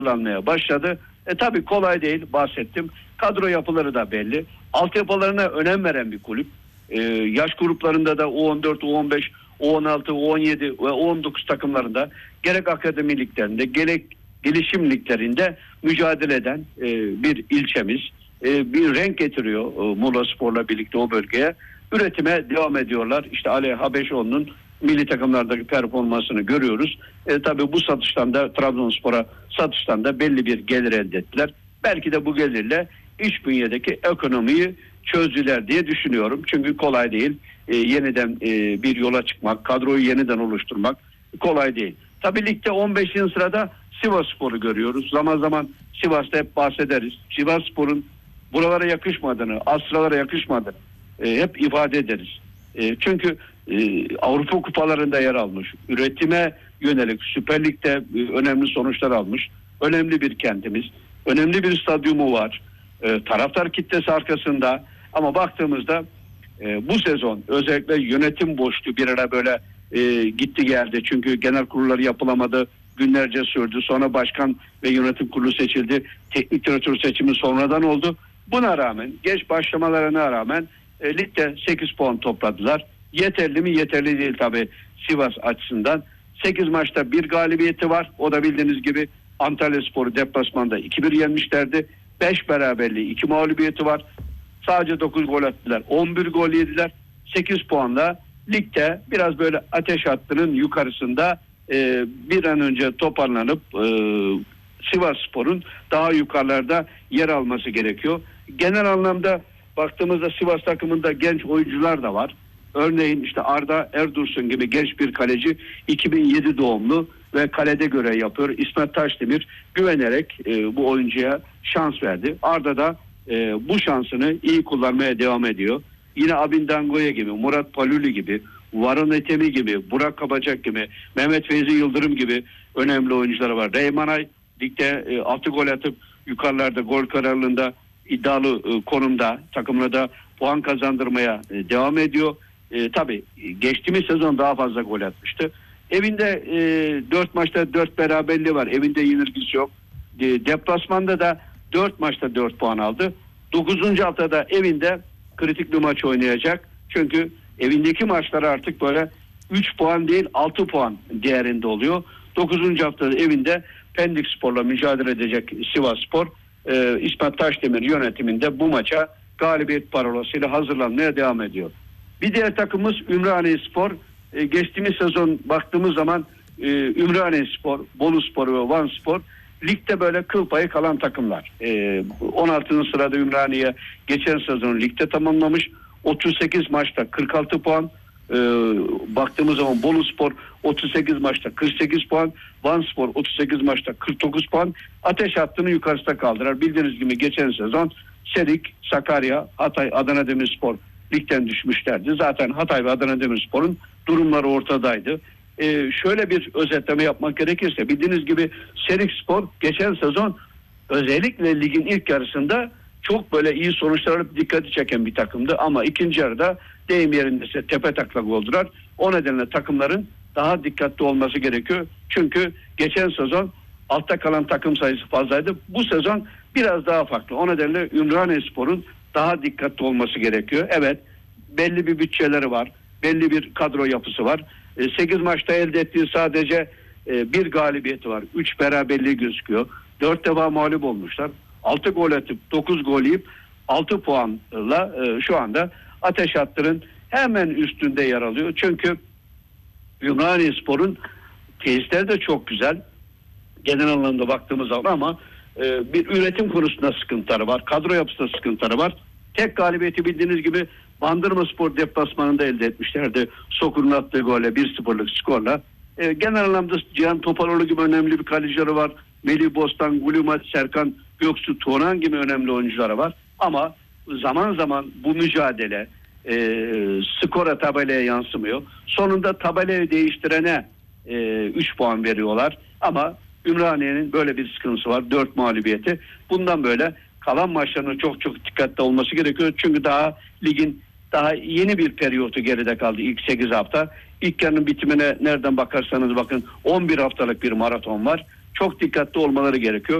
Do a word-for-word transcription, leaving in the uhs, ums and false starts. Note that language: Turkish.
hazırlanmaya başladı. E tabii kolay değil, bahsettim. Kadro yapıları da belli. Altyapılarına önem veren bir kulüp. E, yaş gruplarında da U on dört, U on beş, U on altı, U on yedi ve U on dokuz takımlarında gerek akademi liglerinde gerek gelişim liglerinde mücadele eden e, bir ilçemiz. E, bir renk getiriyor e, Muğla Spor'la birlikte o bölgeye. Üretime devam ediyorlar. İşte Ali Habeşoğlu'nun milli takımlardaki performansını görüyoruz. E, tabii bu satıştan da Trabzonspor'a satıştan da belli bir gelir elde ettiler. Belki de bu gelirle iç bünyedeki ekonomiyi çözdüler diye düşünüyorum. Çünkü kolay değil. E, yeniden e, bir yola çıkmak, kadroyu yeniden oluşturmak kolay değil. Tabii ligde on beşinci sırada Sivasspor'u görüyoruz. Zaman zaman Sivas'ta hep bahsederiz. Sivasspor'un buralara yakışmadığını, asralara yakışmadığını e, hep ifade ederiz. E, çünkü e, Avrupa kupalarında yer almış, üretime yönelik Süper Lig'de e, önemli sonuçlar almış, önemli bir kentimiz, önemli bir stadyumu var, e, taraftar kitlesi arkasında. Ama baktığımızda e, bu sezon özellikle yönetim boşluğu bir ara böyle e, gitti geldi. Çünkü genel kurulları yapılamadı, günlerce sürdü. Sonra başkan ve yönetim kurulu seçildi. Teknik direktör seçimi sonradan oldu. Buna rağmen, geç başlamalarına rağmen e, ligde sekiz puan topladılar. Yeterli mi? Yeterli değil tabii Sivas açısından. sekiz maçta bir galibiyeti var. O da bildiğiniz gibi Antalyaspor'u deplasmanda iki bir yenmişlerdi. beş beraberliği, iki mağlubiyeti var. Sadece dokuz gol attılar. on bir gol yediler. sekiz puanla ligde biraz böyle ateş hattının yukarısında e, bir an önce toparlanıp e, Sivasspor'un daha yukarılarda yer alması gerekiyor. Genel anlamda baktığımızda Sivas takımında genç oyuncular da var. Örneğin işte Arda Erdursun gibi genç bir kaleci, iki bin yedi doğumlu ve kalede görev yapıyor. İsmet Taşdemir güvenerek e, bu oyuncuya şans verdi. Arda da e, bu şansını iyi kullanmaya devam ediyor. Yine Abin Dangoya gibi, Murat Paluli gibi, Varun Etemi gibi, Burak Kabacak gibi, Mehmet Feyzi Yıldırım gibi önemli oyuncuları var. Reymanay ligde e, altı gol atıp yukarılarda gol kararlılığında iddialı e, konumda, takımına da puan kazandırmaya e, devam ediyor. E, tabii geçtiğimiz sezon daha fazla gol atmıştı. Evinde e, dört maçta dört beraberliği var. Evinde yenilgisi yok. E, deplasmanda da dört maçta dört puan aldı. dokuzuncu haftada evinde kritik bir maç oynayacak. Çünkü evindeki maçlar artık böyle üç puan değil altı puan değerinde oluyor. dokuzuncu haftada evinde Pendik Spor'la mücadele edecek Sivasspor. E, İsmet Taşdemir yönetiminde bu maça galibiyet parolasıyla hazırlanmaya devam ediyor. Bir diğer takımımız Ümraniyespor. E, geçtiğimiz sezon baktığımız zaman e, Ümraniyespor, Boluspor ve Vanspor ligde böyle kıl payı kalan takımlar. E, on altıncı sırada Ümraniye geçen sezon ligde tamamlamış. otuz sekiz maçta kırk altı puan. E, baktığımız zaman Boluspor otuz sekiz maçta kırk sekiz puan. Vanspor otuz sekiz maçta kırk dokuz puan. Ateş hattını yukarısında kaldırar. Bildiğiniz gibi geçen sezon Serik, Sakarya, Hatay, Adana Demirspor ligden düşmüşlerdi. Zaten Hatay ve Adana Demirspor'un durumları ortadaydı. Ee, şöyle bir özetleme yapmak gerekirse bildiğiniz gibi Serikspor geçen sezon özellikle ligin ilk yarısında çok böyle iyi sonuçlar alıp dikkati çeken bir takımdı ama ikinci yarıda deyim yerindeyse tepe taklak oldular. O nedenle takımların daha dikkatli olması gerekiyor. Çünkü geçen sezon altta kalan takım sayısı fazlaydı. Bu sezon biraz daha farklı. O nedenle Ümraniyespor'un daha dikkatli olması gerekiyor. Evet, belli bir bütçeleri var. Belli bir kadro yapısı var. sekiz maçta elde ettiği sadece bir galibiyeti var. üç beraberliği gözüküyor. dört defa mağlup olmuşlar. altı gol atıp dokuz gol yiyip altı puanla şu anda ateş hattının hemen üstünde yer alıyor. Çünkü Ümraniyespor'un tesisleri de çok güzel. Genel anlamda baktığımız zaman ama e, bir üretim konusunda sıkıntıları var. Kadro yapısında sıkıntıları var. Tek galibiyeti bildiğiniz gibi Bandırmaspor deplasmanında elde etmişlerdi. Sokur'un attığı golle bir sıfırlık skorla. E, genel anlamda Cihan Topaloğlu gibi önemli bir kalecileri var. Melih Bostan, Gulumat, Serkan Göksu, Tuğran gibi önemli oyuncuları var. Ama zaman zaman bu mücadele e, skora tabelaya yansımıyor. Sonunda tabelayı değiştirene e, üç puan veriyorlar. Ama Ümraniye'nin böyle bir sıkıntısı var. dört mağlubiyeti. Bundan böyle kalan maçlarının çok çok dikkatli olması gerekiyor. Çünkü daha ligin daha yeni bir periyotu geride kaldı. İlk sekiz hafta. İlk yarının bitimine nereden bakarsanız bakın on bir haftalık bir maraton var. çok dikkatli olmaları gerekiyor.